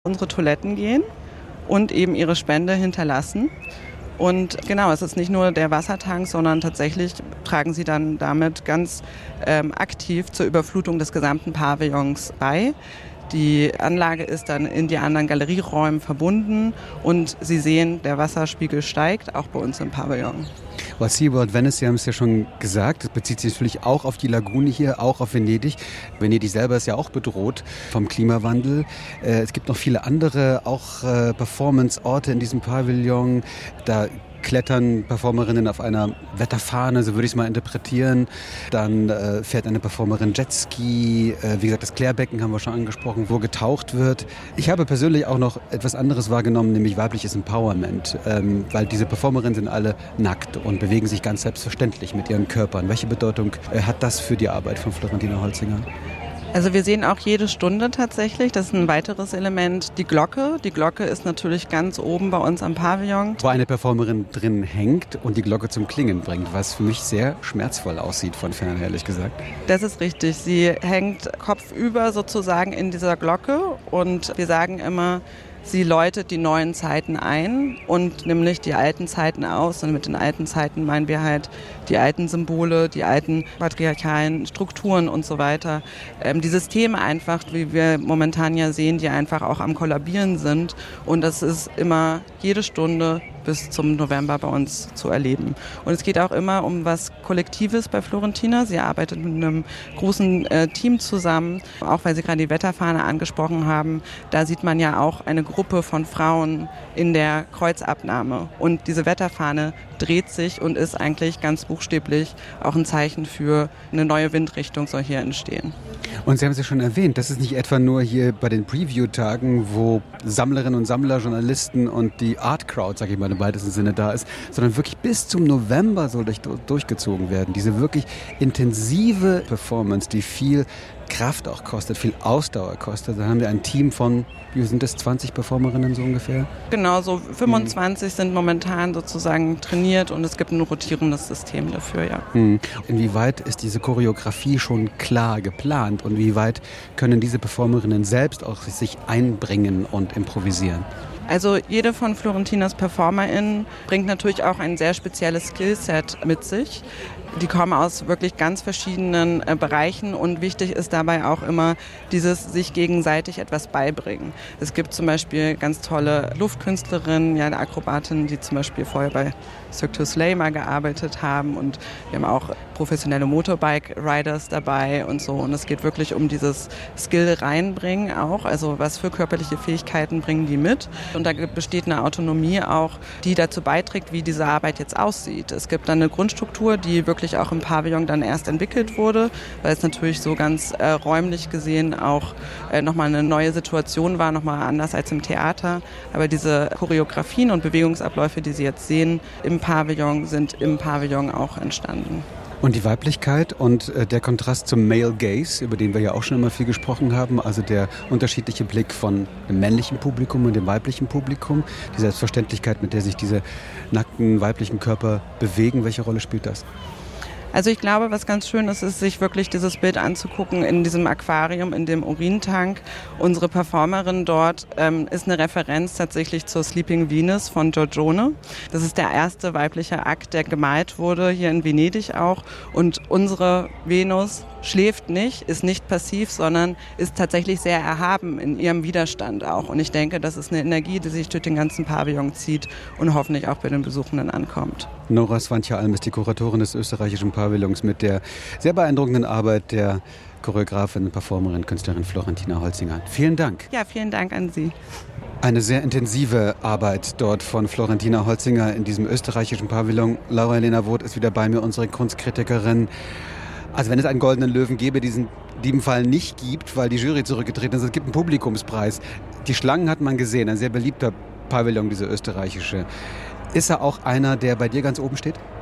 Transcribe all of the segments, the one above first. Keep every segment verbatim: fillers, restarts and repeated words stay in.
unsere Toiletten gehen und eben ihre Spende hinterlassen. Und genau, es ist nicht nur der Wassertank, sondern tatsächlich tragen sie dann damit ganz ähm, aktiv zur Überflutung des gesamten Pavillons bei. Die Anlage ist dann in die anderen Galerieräume verbunden und Sie sehen, der Wasserspiegel steigt, auch bei uns im Pavillon. Well, SeaWorld Venice, Sie haben es ja schon gesagt, das bezieht sich natürlich auch auf die Lagune hier, auch auf Venedig. Venedig selber ist ja auch bedroht vom Klimawandel. Es gibt noch viele andere, auch Performance-Orte in diesem Pavillon. Da klettern Performerinnen auf einer Wetterfahne, so würde ich es mal interpretieren. Dann äh, fährt eine Performerin Jetski. Äh, wie gesagt, das Klärbecken haben wir schon angesprochen, wo getaucht wird. Ich habe persönlich auch noch etwas anderes wahrgenommen, nämlich weibliches Empowerment. Ähm, weil diese Performerinnen sind alle nackt und bewegen sich ganz selbstverständlich mit ihren Körpern. Welche Bedeutung äh, hat das für die Arbeit von Florentina Holzinger? Also wir sehen auch jede Stunde tatsächlich, das ist ein weiteres Element, die Glocke. Die Glocke ist natürlich ganz oben bei uns am Pavillon. Wo eine Performerin drin hängt und die Glocke zum Klingen bringt, was für mich sehr schmerzvoll aussieht von fern, ehrlich gesagt. Das ist richtig, sie hängt kopfüber sozusagen in dieser Glocke und wir sagen immer, sie läutet die neuen Zeiten ein und nämlich die alten Zeiten aus. Und mit den alten Zeiten meinen wir halt die alten Symbole, die alten patriarchalen Strukturen und so weiter. Ähm, die Systeme einfach, wie wir momentan ja sehen, die einfach auch am Kollabieren sind. Und das ist immer jede Stunde bis zum November bei uns zu erleben. Und es geht auch immer um was Kollektives bei Florentina. Sie arbeitet mit einem großen äh, Team zusammen, auch weil Sie gerade die Wetterfahne angesprochen haben. Da sieht man ja auch eine Gruppe von Frauen in der Kreuzabnahme. Und diese Wetterfahne dreht sich und ist eigentlich ganz buchstäblich auch ein Zeichen für eine neue Windrichtung soll hier entstehen. Und Sie haben es ja schon erwähnt, das ist nicht etwa nur hier bei den Preview-Tagen, wo Sammlerinnen und Sammler, Journalisten und die Art-Crowd, sage ich mal im weitesten Sinne, da ist, sondern wirklich bis zum November soll durch, durchgezogen werden. Diese wirklich intensive Performance, die viel Kraft auch kostet, viel Ausdauer kostet. Da haben wir ein Team von, wie sind das, zwanzig Performerinnen so ungefähr? Genau, so fünfundzwanzig mhm. sind momentan sozusagen trainiert und es gibt ein rotierendes System dafür, ja. Mhm. Inwieweit ist diese Choreografie schon klar geplant und wie weit können diese Performerinnen selbst auch sich einbringen und improvisieren? Also jede von Florentinas PerformerInnen bringt natürlich auch ein sehr spezielles Skillset mit sich. Die kommen aus wirklich ganz verschiedenen äh, Bereichen und wichtig ist dabei auch immer dieses sich gegenseitig etwas beibringen. Es gibt zum Beispiel ganz tolle Luftkünstlerinnen, ja, Akrobatinnen, die zum Beispiel vorher bei Cirque du Soleil mal gearbeitet haben und wir haben auch professionelle Motorbike-Riders dabei und so und es geht wirklich um dieses Skill reinbringen auch, also was für körperliche Fähigkeiten bringen die mit und da besteht eine Autonomie auch, die dazu beiträgt, wie diese Arbeit jetzt aussieht. Es gibt dann eine Grundstruktur, die wirklich auch im Pavillon dann erst entwickelt wurde, weil es natürlich so ganz äh, räumlich gesehen auch äh, nochmal eine neue Situation war, nochmal anders als im Theater, aber diese Choreografien und Bewegungsabläufe, die Sie jetzt sehen, im Pavillon sind im Pavillon auch entstanden. Und die Weiblichkeit und äh, der Kontrast zum Male Gaze, über den wir ja auch schon immer viel gesprochen haben, also der unterschiedliche Blick von dem männlichen Publikum und dem weiblichen Publikum, die Selbstverständlichkeit, mit der sich diese nackten weiblichen Körper bewegen, welche Rolle spielt das? Also ich glaube, was ganz schön ist, ist, sich wirklich dieses Bild anzugucken in diesem Aquarium, in dem Urintank. Unsere Performerin dort ähm, ist eine Referenz tatsächlich zur Sleeping Venus von Giorgione. Das ist der erste weibliche Akt, der gemalt wurde, hier in Venedig auch. Und unsere Venus schläft nicht, ist nicht passiv, sondern ist tatsächlich sehr erhaben in ihrem Widerstand auch. Und ich denke, das ist eine Energie, die sich durch den ganzen Pavillon zieht und hoffentlich auch bei den Besuchenden ankommt. Nora Svantje-Alm ist die Kuratorin des österreichischen Pavillons mit der sehr beeindruckenden Arbeit der Choreografin und Performerin, Künstlerin Florentina Holzinger. Vielen Dank. Ja, vielen Dank an Sie. Eine sehr intensive Arbeit dort von Florentina Holzinger in diesem österreichischen Pavillon. Laura-Helena Voth ist wieder bei mir, unsere Kunstkritikerin. Also wenn es einen goldenen Löwen gäbe, diesen in diesem Fall nicht gibt, weil die Jury zurückgetreten ist, es gibt einen Publikumspreis. Die Schlangen hat man gesehen, ein sehr beliebter Pavillon, dieser österreichische. Ist er auch einer, der bei dir ganz oben steht?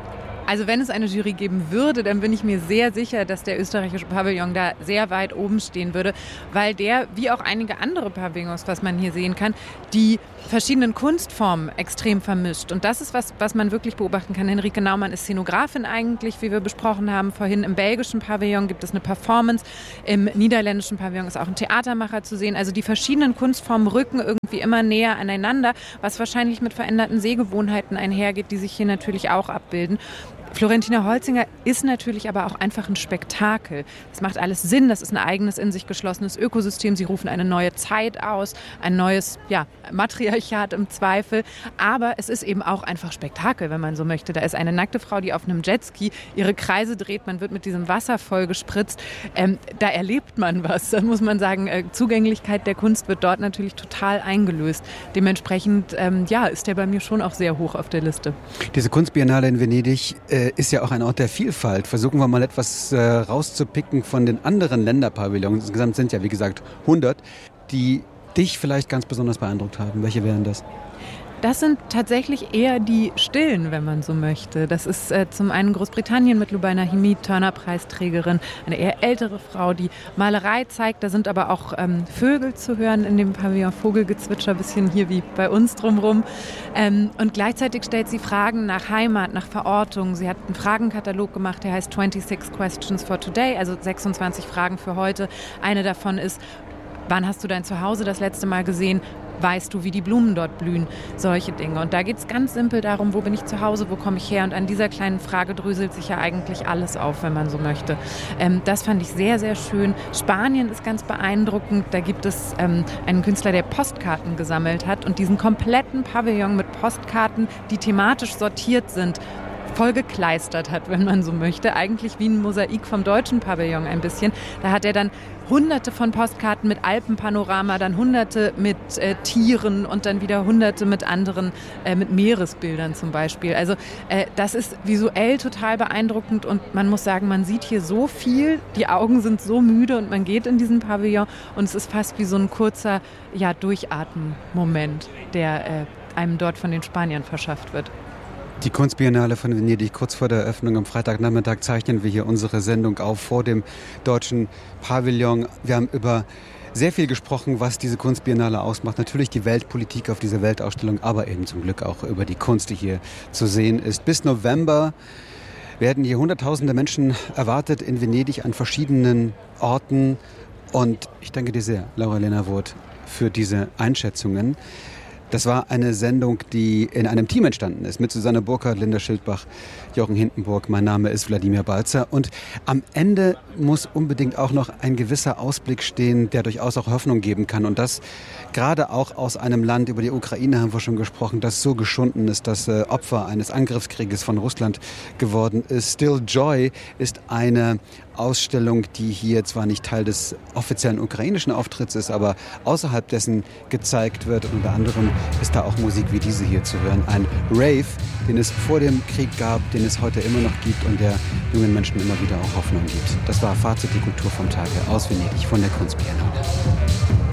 Also wenn es eine Jury geben würde, dann bin ich mir sehr sicher, dass der österreichische Pavillon da sehr weit oben stehen würde, weil der, wie auch einige andere Pavillons, was man hier sehen kann, die verschiedenen Kunstformen extrem vermischt. Und das ist was, was man wirklich beobachten kann. Henrike Naumann ist Szenografin eigentlich, wie wir besprochen haben. Vorhin im belgischen Pavillon gibt es eine Performance. Im niederländischen Pavillon ist auch ein Theatermacher zu sehen. Also die verschiedenen Kunstformen rücken irgendwie immer näher aneinander, was wahrscheinlich mit veränderten Sehgewohnheiten einhergeht, die sich hier natürlich auch abbilden. Florentina Holzinger ist natürlich aber auch einfach ein Spektakel. Das macht alles Sinn, das ist ein eigenes, in sich geschlossenes Ökosystem. Sie rufen eine neue Zeit aus, ein neues ja, Matriarchat im Zweifel. Aber es ist eben auch einfach Spektakel, wenn man so möchte. Da ist eine nackte Frau, die auf einem Jetski ihre Kreise dreht. Man wird mit diesem Wasser voll gespritzt. Ähm, da erlebt man was. Da muss man sagen, äh, Zugänglichkeit der Kunst wird dort natürlich total eingelöst. Dementsprechend ähm, ja, ist der bei mir schon auch sehr hoch auf der Liste. Diese Kunstbiennale in Venedig äh, ist ja auch ein Ort der Vielfalt. Versuchen wir mal etwas äh, rauszupicken von den anderen Länderpavillons. Insgesamt sind ja, wie gesagt, hundert, die dich vielleicht ganz besonders beeindruckt haben. Welche wären das? Das sind tatsächlich eher die Stillen, wenn man so möchte. Das ist äh, zum einen Großbritannien mit Lubaina Himid, Turner-Preisträgerin, eine eher ältere Frau, die Malerei zeigt. Da sind aber auch ähm, Vögel zu hören in dem Pavillon, Vogelgezwitscher, bisschen hier wie bei uns drumherum. Ähm, und gleichzeitig stellt sie Fragen nach Heimat, nach Verortung. Sie hat einen Fragenkatalog gemacht, der heißt twenty-six Questions for Today, also sechsundzwanzig Fragen für heute. Eine davon ist, wann hast du dein Zuhause das letzte Mal gesehen? Weißt du, wie die Blumen dort blühen? Solche Dinge. Und da geht es ganz simpel darum, wo bin ich zu Hause, wo komme ich her? Und an dieser kleinen Frage dröselt sich ja eigentlich alles auf, wenn man so möchte. Ähm, das fand ich sehr, sehr schön. Spanien ist ganz beeindruckend. Da gibt es ähm, einen Künstler, der Postkarten gesammelt hat und diesen kompletten Pavillon mit Postkarten, die thematisch sortiert sind, vollgekleistert hat, wenn man so möchte. Eigentlich wie ein Mosaik vom deutschen Pavillon ein bisschen. Da hat er dann hunderte von Postkarten mit Alpenpanorama, dann hunderte mit äh, Tieren und dann wieder hunderte mit anderen, äh, mit Meeresbildern zum Beispiel. Also äh, das ist visuell total beeindruckend und man muss sagen, man sieht hier so viel, die Augen sind so müde und man geht in diesen Pavillon und es ist fast wie so ein kurzer ja, Durchatmen-Moment, der äh, einem dort von den Spaniern verschafft wird. Die Kunstbiennale von Venedig, kurz vor der Eröffnung am Freitagnachmittag zeichnen wir hier unsere Sendung auf vor dem deutschen Pavillon. Wir haben über sehr viel gesprochen, was diese Kunstbiennale ausmacht. Natürlich die Weltpolitik auf dieser Weltausstellung, aber eben zum Glück auch über die Kunst, die hier zu sehen ist. Bis November werden hier hunderttausende Menschen erwartet in Venedig an verschiedenen Orten. Und ich danke dir sehr, Laura-Lena Woth, für diese Einschätzungen. Das war eine Sendung, die in einem Team entstanden ist, mit Susanne Burkhardt, Linda Schildbach, Jochen Hindenburg. Mein Name ist Wladimir Balzer. Und am Ende muss unbedingt auch noch ein gewisser Ausblick stehen, der durchaus auch Hoffnung geben kann. Und das gerade auch aus einem Land, über die Ukraine haben wir schon gesprochen, das so geschunden ist, das äh, Opfer eines Angriffskrieges von Russland geworden ist. Still Joy ist eine Ausstellung, die hier zwar nicht Teil des offiziellen ukrainischen Auftritts ist, aber außerhalb dessen gezeigt wird. Und unter anderem ist da auch Musik wie diese hier zu hören. Ein Rave, den es vor dem Krieg gab, den es heute immer noch gibt und der jungen Menschen immer wieder auch Hoffnung gibt. Das war Fazit die Kultur vom Tag her aus Venedig von der Kunstbiennale.